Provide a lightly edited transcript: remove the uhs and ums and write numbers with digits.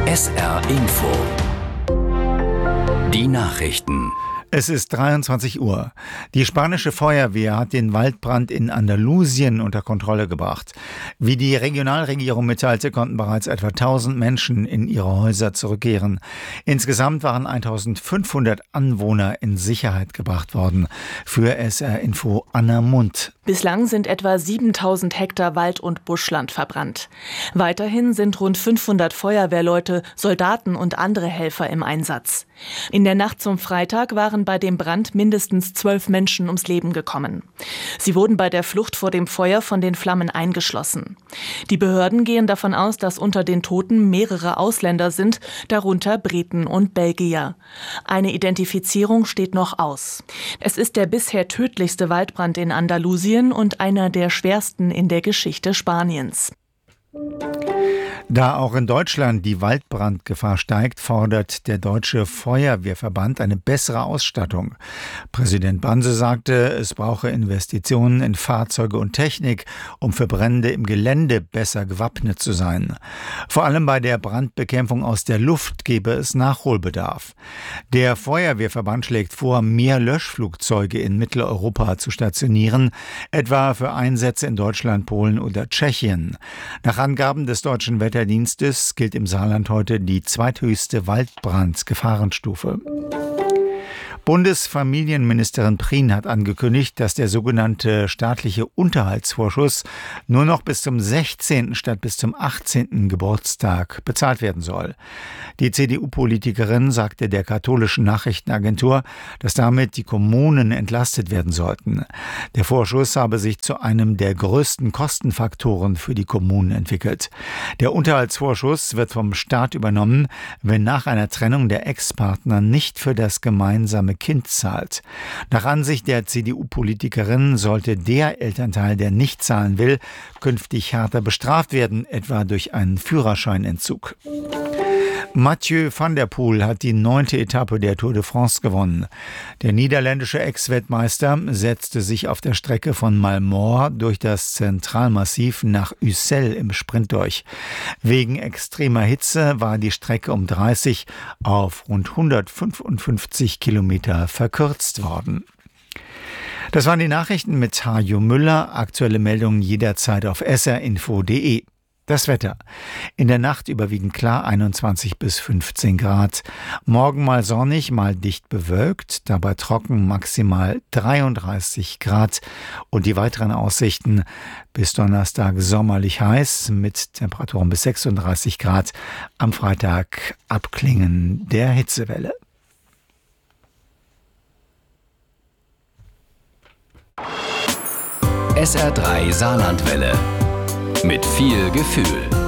SR Info. Die Nachrichten. Es ist 23 Uhr. Die spanische Feuerwehr hat den Waldbrand in Andalusien unter Kontrolle gebracht. Wie die Regionalregierung mitteilte, konnten bereits etwa 1000 Menschen in ihre Häuser zurückkehren. Insgesamt waren 1500 Anwohner in Sicherheit gebracht worden. Für SR Info Anna Mund. Bislang sind etwa 7000 Hektar Wald- und Buschland verbrannt. Weiterhin sind rund 500 Feuerwehrleute, Soldaten und andere Helfer im Einsatz. In der Nacht zum Freitag waren bei dem Brand mindestens 12 Menschen ums Leben gekommen. Sie wurden bei der Flucht vor dem Feuer von den Flammen eingeschlossen. Die Behörden gehen davon aus, dass unter den Toten mehrere Ausländer sind, darunter Briten und Belgier. Eine Identifizierung steht noch aus. Es ist der bisher tödlichste Waldbrand in Andalusien und einer der schwersten in der Geschichte Spaniens. Da auch in Deutschland die Waldbrandgefahr steigt, fordert der Deutsche Feuerwehrverband eine bessere Ausstattung. Präsident Banse sagte, es brauche Investitionen in Fahrzeuge und Technik, um für Brände im Gelände besser gewappnet zu sein. Vor allem bei der Brandbekämpfung aus der Luft gebe es Nachholbedarf. Der Feuerwehrverband schlägt vor, mehr Löschflugzeuge in Mitteleuropa zu stationieren, etwa für Einsätze in Deutschland, Polen oder Tschechien. Nach Angaben des deutschen Wetterdienstes gilt im Saarland heute die zweithöchste Waldbrandgefahrenstufe. Bundesfamilienministerin Prien hat angekündigt, dass der sogenannte staatliche Unterhaltsvorschuss nur noch bis zum 16. statt bis zum 18. Geburtstag bezahlt werden soll. Die CDU-Politikerin sagte der katholischen Nachrichtenagentur, dass damit die Kommunen entlastet werden sollten. Der Vorschuss habe sich zu einem der größten Kostenfaktoren für die Kommunen entwickelt. Der Unterhaltsvorschuss wird vom Staat übernommen, wenn nach einer Trennung der Ex-Partner nicht für das gemeinsame Kind zahlt. Nach Ansicht der CDU-Politikerin sollte der Elternteil, der nicht zahlen will, künftig härter bestraft werden, etwa durch einen Führerscheinentzug. Mathieu van der Poel hat die 9. Etappe der Tour de France gewonnen. Der niederländische Ex-Weltmeister setzte sich auf der Strecke von Malmort durch das Zentralmassiv nach Ussel im Sprint durch. Wegen extremer Hitze war die Strecke um 30 auf rund 155 Kilometer verkürzt worden. Das waren die Nachrichten mit Hajo Müller. Aktuelle Meldungen jederzeit auf srinfo.de. Das Wetter. In der Nacht überwiegend klar 21 bis 15 Grad. Morgen mal sonnig, mal dicht bewölkt, dabei trocken maximal 33 Grad. Und die weiteren Aussichten bis Donnerstag sommerlich heiß mit Temperaturen bis 36 Grad. Am Freitag Abklingen der Hitzewelle. SR3 Saarlandwelle. Mit viel Gefühl.